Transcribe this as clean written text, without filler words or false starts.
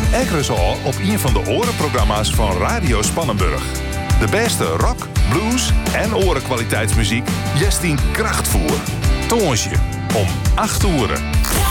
Ekkeres al op een van de orenprogramma's van Radio Spannenburg. De beste rock, blues en orenkwaliteitsmuziek jest in krachtvoer. Tonge om 8 uur.